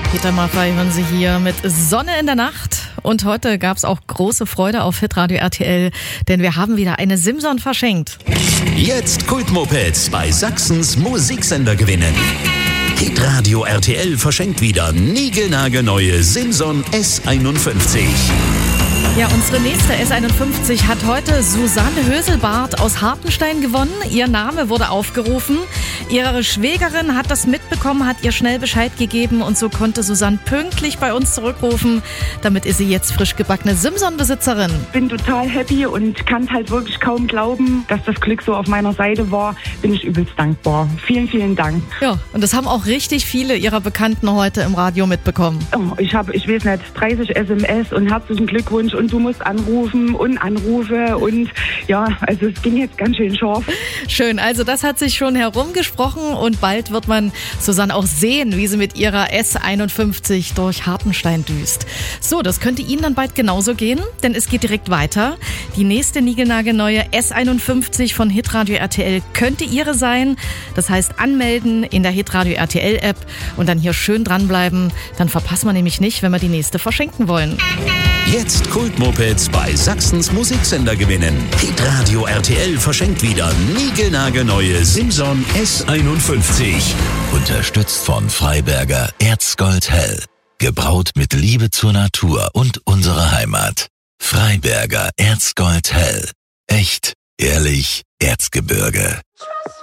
Peter Maffay hören Sie hier mit Sonne in der Nacht. Und heute gab es auch große Freude auf Hitradio RTL, denn wir haben wieder eine Simson verschenkt. Jetzt Kultmopeds bei Sachsens Musiksender gewinnen. Hitradio RTL verschenkt wieder niegelnagelneue Simson S51. Ja, unsere nächste S51 hat heute Susanne Höselbart aus Hartenstein gewonnen. Ihr Name wurde aufgerufen. Ihre Schwägerin hat das mitbekommen, hat ihr schnell Bescheid gegeben und so konnte Susanne pünktlich bei uns zurückrufen. Damit ist sie jetzt frisch gebackene Simson-Besitzerin. Bin total happy und kann es halt wirklich kaum glauben, dass das Glück so auf meiner Seite war. Bin ich übelst dankbar. Vielen, vielen Dank. Ja, und das haben auch richtig viele ihrer Bekannten heute im Radio mitbekommen. Oh, ich weiß nicht, 30 SMS und herzlichen Glückwunsch und du musst anrufen und Anrufe und ja, also es ging jetzt ganz schön scharf. Schön, also das hat sich schon herumgesprochen und bald wird man Susanne auch sehen, wie sie mit ihrer S51 durch Hartenstein düst. So, das könnte Ihnen dann bald genauso gehen, denn es geht direkt weiter. Die nächste niegelnagelneue S51 von Hitradio RTL könnte Ihre sein. Das heißt anmelden in der Hitradio RTL App und dann hier schön dranbleiben. Dann verpasst man nämlich nicht, wenn wir die nächste verschenken wollen. Jetzt Kultmopeds bei Sachsens Musiksender gewinnen. Hitradio RTL verschenkt wieder niegelnagelneue Simson S51. Unterstützt von Freiberger Erzgold Hell. Gebraut mit Liebe zur Natur und unserer Heimat. Freiberger Erzgold Hell. Echt, ehrlich, Erzgebirge.